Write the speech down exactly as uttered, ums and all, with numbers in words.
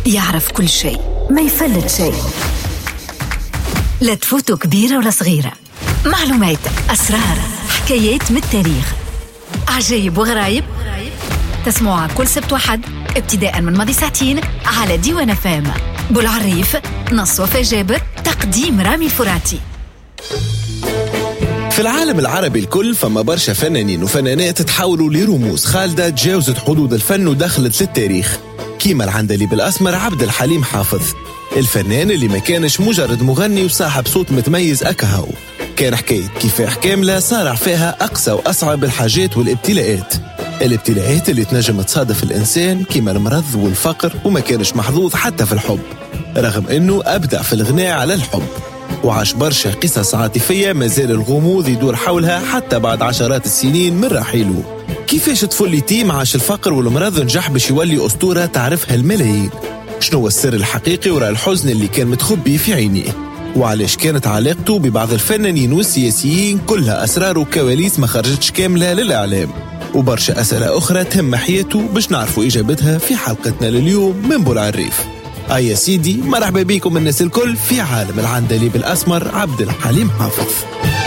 يعرف كل شيء، ما يفلت شيء. لا تفوتوا كبيرة ولا صغيرة، معلومات، أسرار، حكايات من التاريخ، عجايب وغرايب، تسمعها كل سبت وحد ابتداء من ماضي ساعتين على ديوان فام. بولعريف، نص وفاء جابر، تقديم رامي الفراتي. في العالم العربي الكل فما برشا فنانين وفنانات تحولوا لرموز خالدة تجاوزت حدود الفن ودخلت للتاريخ، كيما العندليب الأسمر عبد الحليم حافظ، الفنان اللي ما كانش مجرد مغني وصاحب صوت متميز أكهو، كان حكاية كفاح كاملة صارع فيها أقسى وأصعب الحاجات والابتلاءات، الابتلاءات اللي تنجم تصادف الإنسان كيما المرض والفقر، وما كانش محظوظ حتى في الحب رغم أنه أبدع في الغناء على الحب، وعاش برشا قصص عاطفية ما زال الغموض يدور حولها حتى بعد عشرات السنين من رحيله. كيفاش طفل يتيم عاش الفقر والمرض نجح باش يولي أسطورة تعرفها الملايين؟ شنو هو السر الحقيقي وراء الحزن اللي كان متخبي في عينيه؟ وعلاش كانت علاقته ببعض الفنانين والسياسيين كلها أسرار وكواليس ما خرجتش كاملة للإعلام؟ وبرشا أسئلة أخرى تهم حياته باش نعرفوا إجابتها في حلقتنا لليوم من بولعريف. آه يا سيدي، مرحبا بكم الناس الكل في عالم العندليب الأسمر عبد الحليم حافظ.